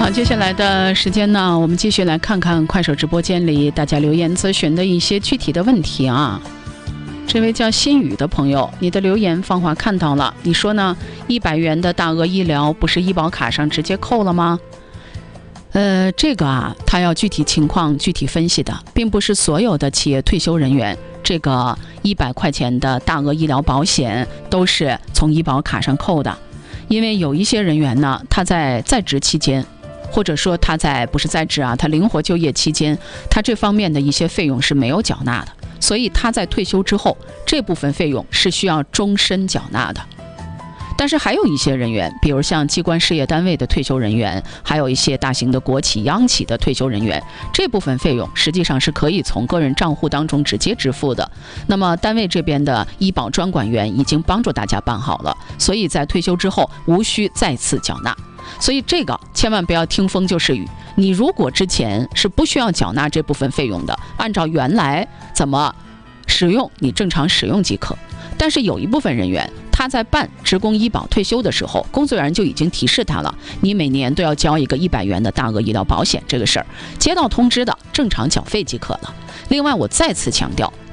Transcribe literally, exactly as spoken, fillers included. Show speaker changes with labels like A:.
A: 好，接下来的时间呢，我们继续来看看快手直播间里大家留言咨询的一些具体的问题啊。这位叫心雨的朋友，你的留言芳华看到了，你说呢？一百元的大额医疗不是医保卡上直接扣了吗？呃，这个啊，他要具体情况具体分析的，并不是所有的企业退休人员，这个一百块钱的大额医疗保险都是从医保卡上扣的，因为有一些人员呢，他在在职期间，或者说他在不是在职啊，他灵活就业期间，他这方面的一些费用是没有缴纳的，所以他在退休之后，这部分费用是需要终身缴纳的。但是还有一些人员，比如像机关事业单位的退休人员，还有一些大型的国企央企的退休人员，这部分费用实际上是可以从个人账户当中直接支付的。那么单位这边的医保专管员已经帮助大家办好了，所以在退休之后无需再次缴纳。所以这个千万不要听风就是雨，你如果之前是不需要缴纳这部分费用的，按照原来怎么使用你正常使用即可。但是有一部分人员，他在办职工医保退休的时候，工作人员就已经提示他了，你每年都要交一个一百元的大额医疗保险，这个事儿接到通知的正常缴费即可了。另外我再次强调，